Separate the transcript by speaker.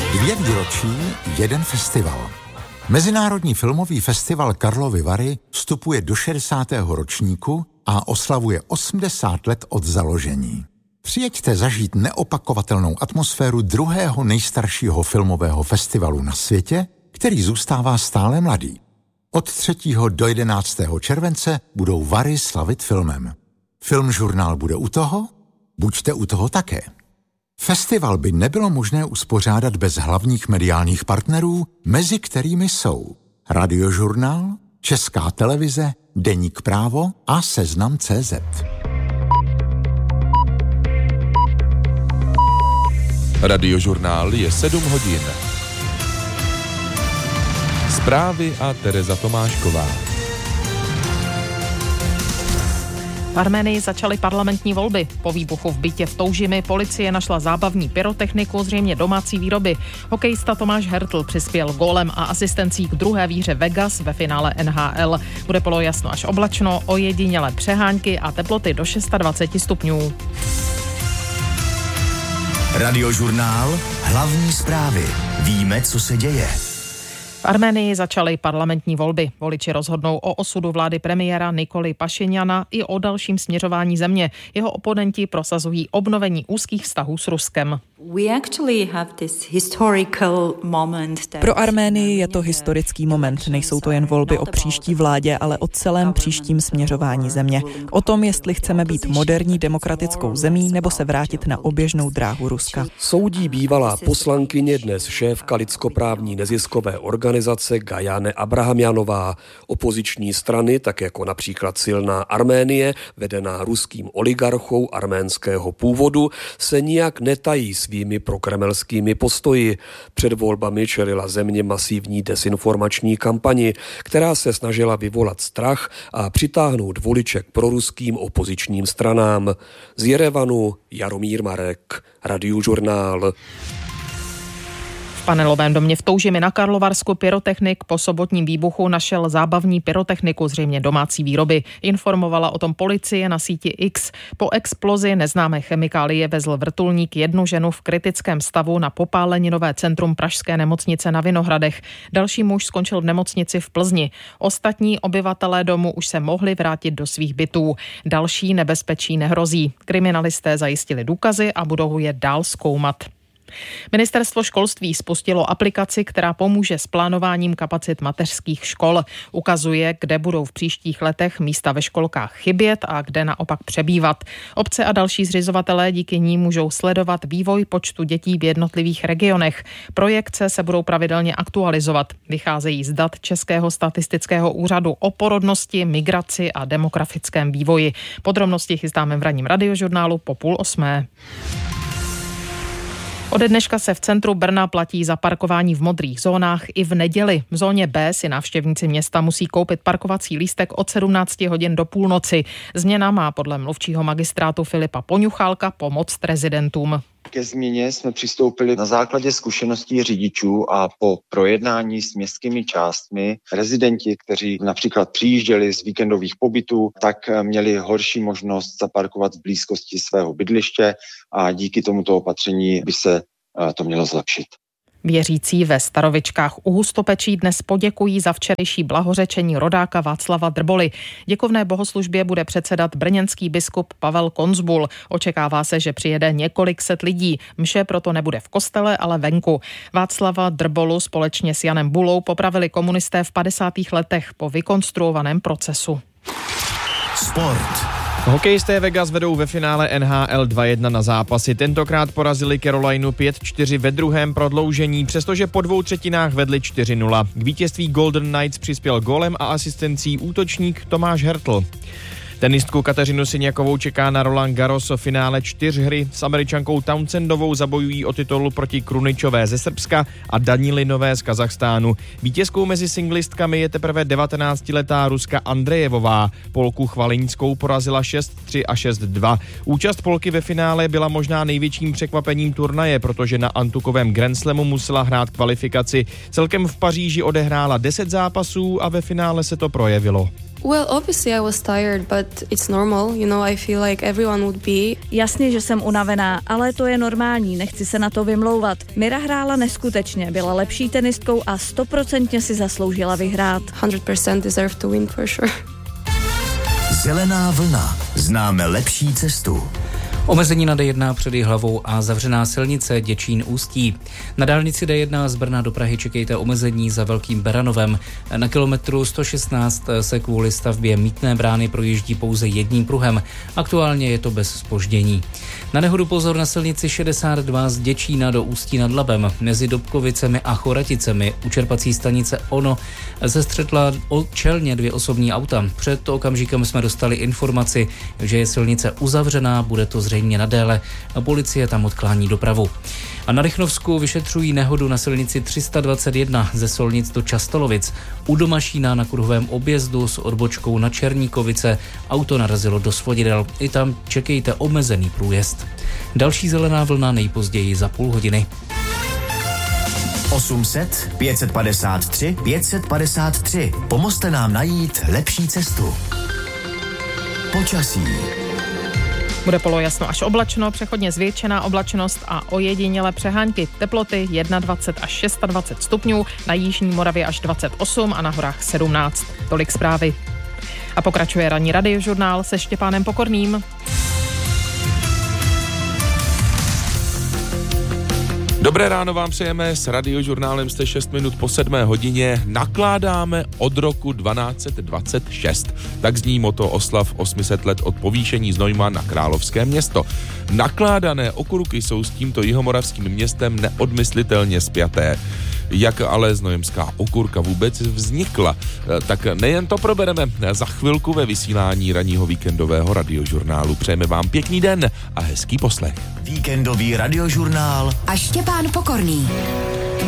Speaker 1: 2 výročí, 1 festival. Mezinárodní filmový festival Karlovy Vary vstupuje do 60. ročníku a oslavuje 80 let od založení. Přijeďte zažít neopakovatelnou atmosféru druhého nejstaršího filmového festivalu na světě, který zůstává stále mladý. Od 3. do 11. července budou Vary slavit filmem. Filmžurnál bude u toho? Buďte u toho také. Festival by nebylo možné uspořádat bez hlavních mediálních partnerů, mezi kterými jsou Radiožurnál, Česká televize, Deník Právo a Seznam.cz.
Speaker 2: Radiožurnál je 7 hodin. Zprávy a Tereza Tomášková.
Speaker 3: V Arménii začaly parlamentní volby. Po výbuchu v bytě v Toužimi policie našla zábavní pyrotechniku, zřejmě domácí výroby. Hokejista Tomáš Hertl přispěl gólem a asistencí k druhé výhře Vegas ve finále NHL. Bude polojasno až oblačno, ojedinělé přehánky a teploty do 26 stupňů.
Speaker 4: Radiožurnál, hlavní zprávy. Víme, co se děje.
Speaker 3: V Arménii začaly parlamentní volby. Voliči rozhodnou o osudu vlády premiéra Nikoly Pašinjana i o dalším směřování země. Jeho oponenti prosazují obnovení úzkých vztahů s Ruskem.
Speaker 5: Pro Arménii je to historický moment. Nejsou to jen volby o příští vládě, ale o celém příštím směřování země. O tom, jestli chceme být moderní demokratickou zemí nebo se vrátit na oběžnou dráhu Ruska.
Speaker 6: Soudí bývalá poslankyně, dnes šéfka lidskoprávní neziskové organizace Gajane Abrahamjanová. Opoziční strany, tak jako například Silná Arménie, vedená ruským oligarchou arménského původu, se nijak netají svými prokremelskými postoji. Před volbami čelila země masivní desinformační kampani, která se snažila vyvolat strach a přitáhnout voliče k proruským opozičním stranám. Z Jerevanu Jaromír Marek, Radiožurnál.
Speaker 3: V panelovém domě v Toužimi na Karlovarsku pyrotechnik po sobotním výbuchu našel zábavní pyrotechniku, zřejmě domácí výroby. Informovala o tom policie na síti X. Po explozi neznámé chemikálie vezl vrtulník 1 ženu v kritickém stavu na popáleninové centrum pražské nemocnice na Vinohradech. Další muž skončil v nemocnici v Plzni. Ostatní obyvatelé domu už se mohli vrátit do svých bytů. Další nebezpečí nehrozí. Kriminalisté zajistili důkazy a budou je dál zkoumat. Ministerstvo školství spustilo aplikaci, která pomůže s plánováním kapacit mateřských škol. Ukazuje, kde budou v příštích letech místa ve školkách chybět a kde naopak přebývat. Obce a další zřizovatelé díky ní můžou sledovat vývoj počtu dětí v jednotlivých regionech. Projekce se budou pravidelně aktualizovat. Vycházejí z dat Českého statistického úřadu o porodnosti, migraci a demografickém vývoji. Podrobnosti chystáme v ranním Radiožurnálu po 7:30. Ode dneška se v centru Brna platí za parkování v modrých zónách i v neděli. V zóně B si návštěvníci města musí koupit parkovací lístek od 17 hodin do půlnoci. Změna má podle mluvčího magistrátu Filipa Poňuchálka pomoct rezidentům.
Speaker 7: Ke změně jsme přistoupili na základě zkušeností řidičů a po projednání s městskými částmi. Rezidenti, kteří například přijížděli z víkendových pobytů, tak měli horší možnost zaparkovat v blízkosti svého bydliště a díky tomuto opatření by se to mělo zlepšit.
Speaker 3: Věřící ve Starovičkách u Hustopečí dnes poděkují za včerejší blahořečení rodáka Václava Drboly. Děkovné bohoslužbě bude předsedat brněnský biskup Pavel Konzbul. Očekává se, že přijede několik set lidí. Mše proto nebude v kostele, ale venku. Václava Drbolu společně s Janem Bulou popravili komunisté v 50. letech po vykonstruovaném procesu.
Speaker 4: Sport.
Speaker 8: Hokejisté Vegas vedou ve finále NHL 2-1 na zápasy. Tentokrát porazili Carolinu 5-4 ve druhém prodloužení, přestože po 2/3 vedli 4-0. K vítězství Golden Knights přispěl gólem a asistencí útočník Tomáš Hertl. Tenistku Kateřinu Siňakovou čeká na Roland Garros finále 4 s Američankou Townsendovou zabojují o titul proti Kruničové ze Srbska a Danilinové z Kazachstánu. Vítězkou mezi singlistkami je teprve 19letá Ruska Andrejevová. Polku Chvaliňskou porazila 6-3 a 6-2. Účast Polky ve finále byla možná největším překvapením turnaje, protože na antukovém Grand Slamu musela hrát kvalifikaci. Celkem v Paříži odehrála 10 zápasů a ve finále se to projevilo.
Speaker 9: Well, obviously I was tired, but it's normal. You know, I feel like everyone would be.
Speaker 10: Jasně, že jsem unavená, ale to je normální, nechci se na to vymlouvat. Mira hrála neskutečně, byla lepší tenistkou a 100% si zasloužila vyhrát.
Speaker 9: 100% deserve to win for sure.
Speaker 4: Zelená vlna. Známe lepší cestu.
Speaker 11: Omezení na D1 před Jihlavou a zavřená silnice Děčín-Ústí. Na dálnici D1 z Brna do Prahy čekejte omezení za Velkým Beranovem. Na kilometru 116 se kvůli stavbě mýtné brány projíždí pouze jedním pruhem. Aktuálně je to bez zpoždění. Na nehodu pozor na silnici 62 z Děčína do Ústí nad Labem. Mezi Dobkovicemi a Choraticemi u čerpací stanice Ono se střetla čelně 2 osobní auta. Před okamžikem jsme dostali informaci, že je silnice uzavřená, bude to zřejmě nadéle. Policie tam odklání dopravu. A na Rychnovsku vyšetřují nehodu na silnici 321 ze Solnic do Častolovic. U Domašína na kruhovém objezdu s odbočkou na Černíkovice auto narazilo do svodidel. I tam čekejte omezený průjezd. Další zelená vlna nejpozději za půl hodiny.
Speaker 4: 800 553 553. Pomozte nám najít lepší cestu. Počasí.
Speaker 3: Bude polojasno až oblačno, přechodně zvětšená oblačnost a ojedinělé přehánky. Teploty 21 až 26 stupňů, na jižní Moravě až 28 a na horách 17. Tolik zprávy. A pokračuje ranní radiožurnál se Štěpánem Pokorným.
Speaker 2: Dobré ráno vám přejeme, s radiožurnálem jste 6 minut po 7 hodině, nakládáme od roku 1226. Tak zní moto oslav 800 let od povýšení Znojma na královské město. Nakládané okurky jsou s tímto jihomoravským městem neodmyslitelně spjaté. Jak ale znojemská okurka vůbec vznikla, tak nejen to probereme za chvilku ve vysílání ranního víkendového radiožurnálu. Přejeme vám pěkný den a hezký poslech.
Speaker 4: Víkendový radiožurnál
Speaker 12: a Štěpán Pokorný.